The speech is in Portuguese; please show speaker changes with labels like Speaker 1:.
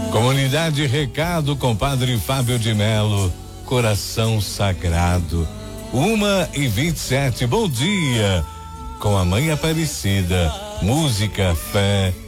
Speaker 1: Comunidade Recado com Padre Fábio de Melo, Coração Sagrado. 1h27, bom dia. Com a Mãe Aparecida, música, fé